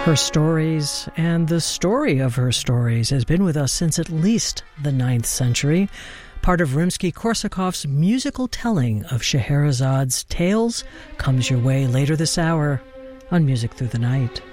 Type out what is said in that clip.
Her stories and the story of her stories has been with us since at least the 9th century, part of Rimsky-Korsakov's musical telling of Scheherazad's tales comes your way later this hour on Music Through the Night.